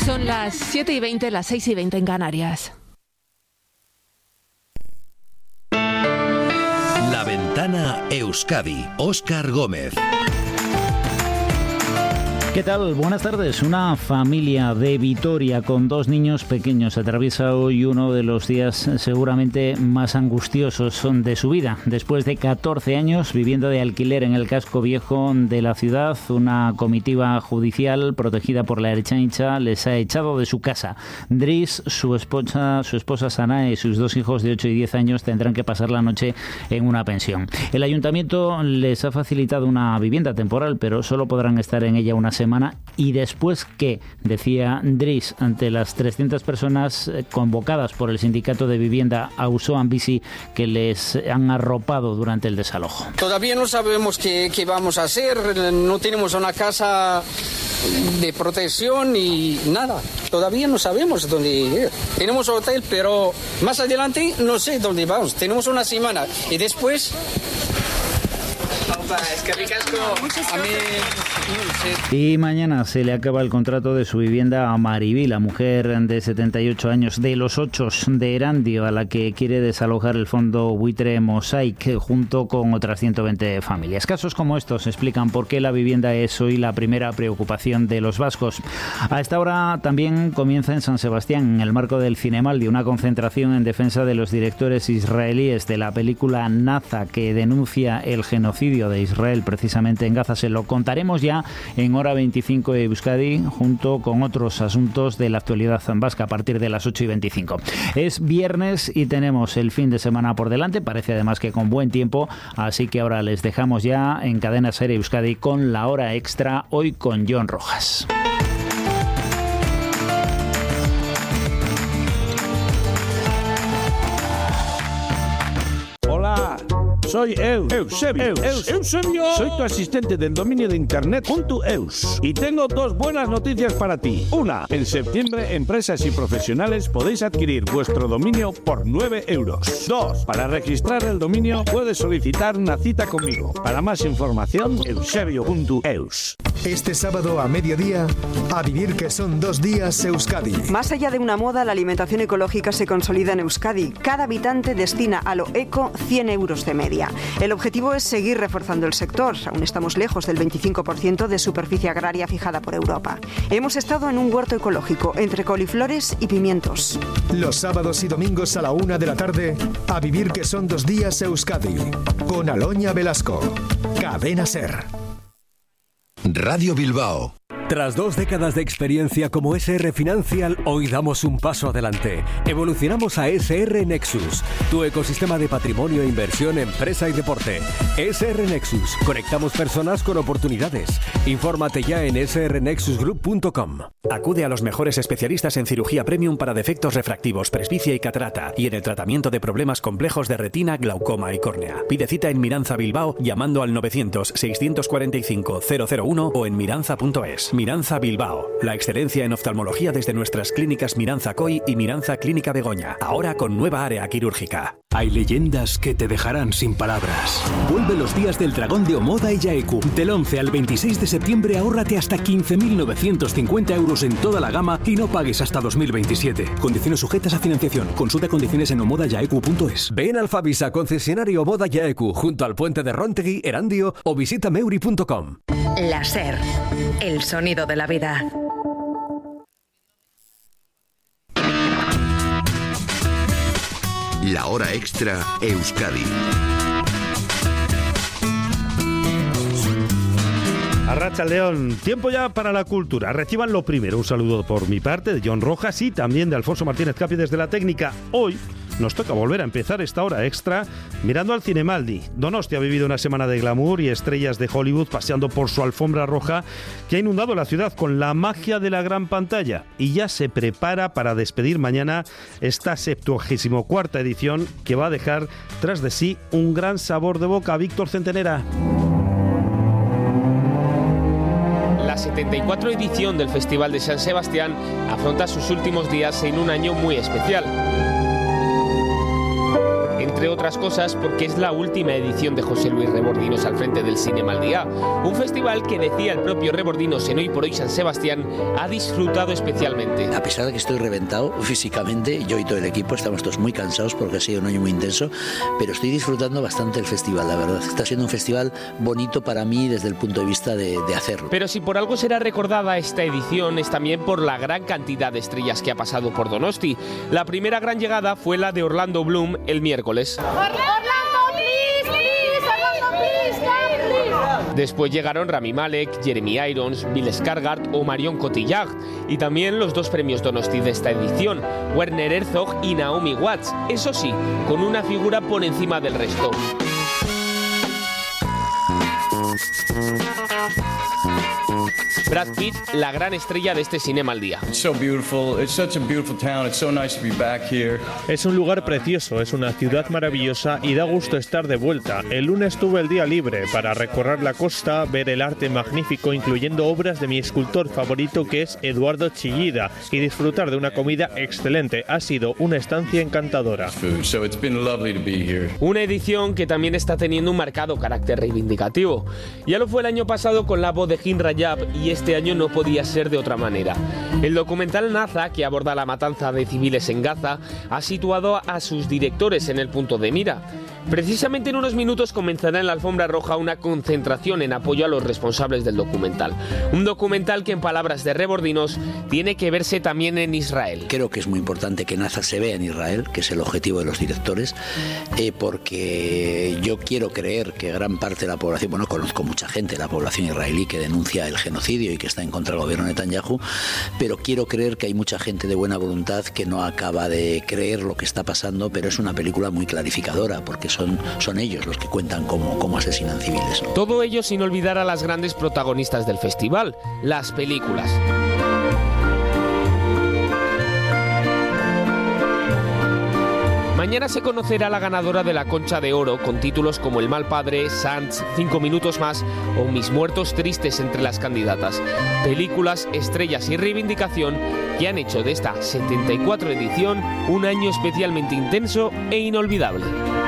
Son las 7:20, las 6:20 en Canarias. La Ventana Euskadi, Óscar Gómez. ¿Qué tal? Buenas tardes. Una familia de Vitoria con 2 niños pequeños atraviesa hoy uno de los días seguramente más angustiosos de su vida. Después de 14 años viviendo de alquiler en el casco viejo de la ciudad, una comitiva judicial protegida por la Ertzaintza les ha echado de su casa. Dris, su esposa Sanae y sus 2 hijos de 8 y 10 años tendrán que pasar la noche en una pensión. El ayuntamiento les ha facilitado una vivienda temporal, pero solo podrán estar en ella una semana. Y después, ¿qué? Decía Dris ante las 300 personas convocadas por el sindicato de vivienda Auzoan Bizi que les han arropado durante el desalojo. Todavía no sabemos qué vamos a hacer, no tenemos una casa de protección y nada. Todavía no sabemos dónde ir. Tenemos hotel, pero más adelante no sé dónde vamos. Tenemos una semana y después... Es que ricasco. Y mañana se le acaba el contrato de su vivienda a Mariví, la mujer de 78 años de Los Ochos de Erandio, a la que quiere desalojar el fondo buitre Mosaic junto con otras 120 familias. Casos como estos explican por qué la vivienda es hoy la primera preocupación de los vascos. A esta hora también comienza en San Sebastián, en el marco del Cinemaldi, una concentración en defensa de los directores israelíes de la película Naza, que denuncia el genocidio de Israel precisamente en Gaza. Se lo contaremos ya en Hora 25 de Euskadi, junto con otros asuntos de la actualidad vasca a partir de las 8:25. Es viernes y tenemos el fin de semana por delante, parece además que con buen tiempo, así que ahora les dejamos ya en Cadena SER Euskadi con la hora extra, hoy con Jon Rojas. Hola, soy Eusebio. Soy tu asistente del dominio de internet .eus. Y tengo 2 buenas noticias para ti. Una, en septiembre, empresas y profesionales podéis adquirir vuestro dominio por 9 euros. 2, para registrar el dominio puedes solicitar una cita conmigo. Para más información, eusebio.eus. Este sábado a mediodía, a vivir que son 2 días Euskadi. Más allá de una moda, la alimentación ecológica se consolida en Euskadi. Cada habitante destina a lo eco 100 euros de media. El objetivo es seguir reforzando el sector. Aún estamos lejos del 25% de superficie agraria fijada por Europa. Hemos estado en un huerto ecológico entre coliflores y pimientos. Los sábados y domingos a la 1 de la tarde, a vivir que son 2 días Euskadi. Con Aloña Velasco. Cadena SER. Radio Bilbao. Tras 2 décadas de experiencia como SR Financial, hoy damos un paso adelante. Evolucionamos a SR Nexus, tu ecosistema de patrimonio, inversión, empresa y deporte. SR Nexus, conectamos personas con oportunidades. Infórmate ya en srnexusgroup.com. Acude a los mejores especialistas en cirugía premium para defectos refractivos, presbicia y catarata, y en el tratamiento de problemas complejos de retina, glaucoma y córnea. Pide cita en Miranza Bilbao llamando al 900-645-001 o en miranza.es. Miranza Bilbao, la excelencia en oftalmología desde nuestras clínicas Miranza COI y Miranza Clínica Begoña, ahora con nueva área quirúrgica. Hay leyendas que te dejarán sin palabras. Vuelve los días del dragón de Omoda y Yaeku. Del 11 al 26 de septiembre ahórrate hasta 15.950 euros en toda la gama y no pagues hasta 2027. Condiciones sujetas a financiación. Consulta condiciones en omodayaeku.es. Ven al Fabisa, concesionario Omoda Yaeku, junto al puente de Rontegui, Erandio, o visita meuri.com. La SER, el sonido de la vida. La hora extra Euskadi. Arratsaldeon, tiempo ya para la cultura. Reciban lo primero, un saludo por mi parte de Jon Rojas y también de Alfonso Martínez Capi desde la técnica. Hoy nos toca volver a empezar esta hora extra mirando al Cinemaldi. Donostia ha vivido una semana de glamour y estrellas de Hollywood paseando por su alfombra roja que ha inundado la ciudad con la magia de la gran pantalla y ya se prepara para despedir mañana esta 74ª edición que va a dejar tras de sí un gran sabor de boca. Víctor Centenera. La 74 edición del Festival de San Sebastián afronta sus últimos días en un año muy especial. En entre otras cosas porque es la última edición de José Luis Rebordinos al frente del Cinema al Día, un festival que, decía el propio Rebordinos en Hoy por Hoy San Sebastián, ha disfrutado especialmente. A pesar de que estoy reventado físicamente, yo y todo el equipo estamos todos muy cansados porque ha sido un año muy intenso, pero estoy disfrutando bastante el festival, la verdad. Está siendo un festival bonito para mí desde el punto de vista de hacerlo. Pero si por algo será recordada esta edición es también por la gran cantidad de estrellas que ha pasado por Donosti. La primera gran llegada fue la de Orlando Bloom el miércoles. Después llegaron Rami Malek, Jeremy Irons, Bill Skarsgård o Marion Cotillard, y también los dos premios Donosti de esta edición, Werner Herzog y Naomi Watts, eso sí, con una figura por encima del resto. Brad Pitt, la gran estrella de este Cinema al Día. Es un lugar precioso, es una ciudad maravillosa y da gusto estar de vuelta. El lunes tuve el día libre para recorrer la costa, ver el arte magnífico, incluyendo obras de mi escultor favorito que es Eduardo Chillida, y disfrutar de una comida excelente. Ha sido una estancia encantadora. Una edición que también está teniendo un marcado carácter reivindicativo. Ya lo fue el año pasado con la voz de Jim Rajab y este año no podía ser de otra manera. El documental Naza, que aborda la matanza de civiles en Gaza, ha situado a sus directores en el punto de mira. Precisamente en unos minutos comenzará en la alfombra roja una concentración en apoyo a los responsables del documental. Un documental que, en palabras de Rebordinos, tiene que verse también en Israel. Creo que es muy importante que Naza se vea en Israel, que es el objetivo de los directores, porque yo quiero creer que gran parte de la población, bueno, conozco mucha gente, la población israelí que denuncia el genocidio y que está en contra del gobierno de Netanyahu, pero quiero creer que hay mucha gente de buena voluntad que no acaba de creer lo que está pasando, pero es una película muy clarificadora, porque son ellos los que cuentan cómo asesinan civiles, ¿no? Todo ello sin olvidar a las grandes protagonistas del festival, las películas. Mañana se conocerá la ganadora de la Concha de Oro, con títulos como El mal padre, Sands, 5 minutos más o Mis muertos tristes entre las candidatas. Películas, estrellas y reivindicación que han hecho de esta 74 edición un año especialmente intenso e inolvidable.